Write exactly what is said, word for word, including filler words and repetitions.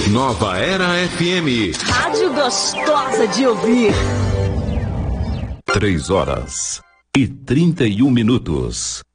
Nova Era F M. Rádio gostosa de ouvir. Três horas e trinta e um minutos.